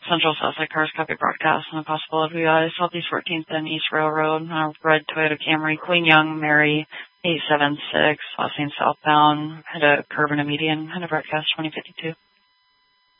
Central Southside Cars, copy broadcast on a possible FUI, Southeast 14th and East Railroad, red Toyota Camry, Queen Young, Mary, 876, last name southbound, had a curve and a median, had a broadcast 2052.